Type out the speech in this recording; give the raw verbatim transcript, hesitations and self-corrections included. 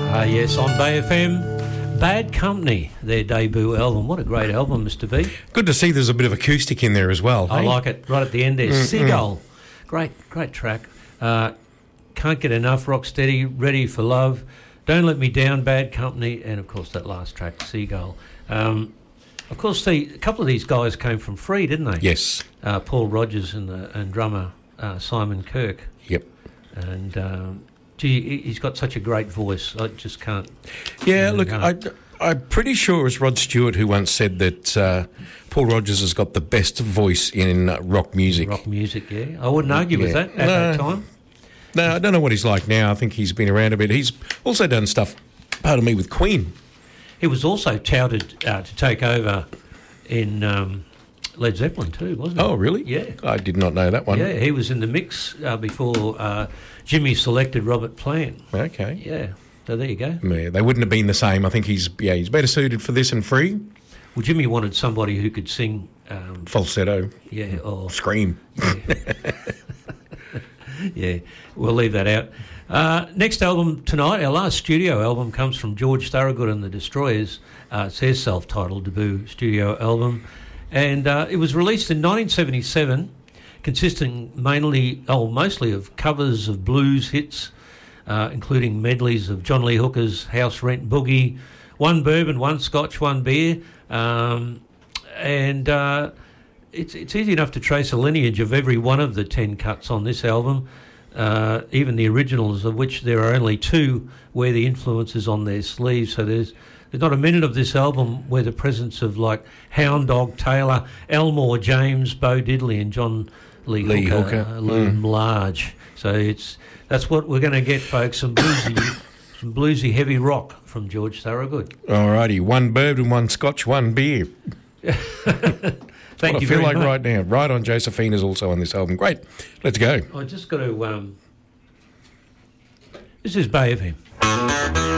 Ah, yes, on Bay F M, Bad Company, their debut album. What a great album, Mister B. Good to see there's a bit of acoustic in there as well. I hey? like it. Right at the end there. Mm, Seagull. mm. Great, great track. Uh, Can't Get Enough, Rocksteady, Ready for Love, Don't Let Me Down, Bad Company, and, of course, that last track, Seagull. Um, of course, the, a couple of these guys came from Free, didn't they? Yes. Uh, Paul Rogers and, the, and drummer uh, Simon Kirk. Yep. And... Um, Gee, he's got such a great voice. I just can't... Yeah, look, I, I'm pretty sure it was Rod Stewart who once said that uh, Paul Rogers has got the best voice in uh, rock music. Rock music, yeah. I wouldn't argue yeah. with that at no, that time. No, I don't know what he's like now. I think he's been around a bit. He's also done stuff, pardon me, with Queen. He was also touted uh, to take over in... Um, Led Zeppelin too, wasn't he? Oh, really? Yeah. I did not know that one. Yeah, he was in the mix uh, before uh, Jimmy selected Robert Plant. Okay. Yeah, so there you go. Yeah, they wouldn't have been the same. I think he's yeah he's better suited for this and Free. Well, Jimmy wanted somebody who could sing... Um, falsetto. Yeah, or... Scream. Yeah. Yeah, we'll leave that out. Uh, next album tonight, our last studio album, comes from George Thorogood and the Destroyers. Uh, it's their self-titled debut studio album. And uh, it was released in nineteen seventy-seven, consisting mainly, oh, mostly of covers of blues hits, uh, including medleys of John Lee Hooker's House Rent Boogie, One Bourbon, One Scotch, One Beer. Um, and uh, it's, it's easy enough to trace a lineage of every one of the ten cuts on this album, uh, even the originals, of which there are only two where the influence is on their sleeves. So there's... There's not a minute of this album where the presence of, like, Hound Dog Taylor, Elmore James, Bo Diddley and John Lee, Lee Hooker, Hooker. Uh, loom Mm. large. So it's that's what we're going to get, folks, some bluesy, some bluesy heavy rock from George Thorogood. All righty, one bourbon, one scotch, one beer. Thank what you I feel very like much. right now. Right on Josephine is also on this album. Great. Let's go. I just got to... Um, this is Bay F M.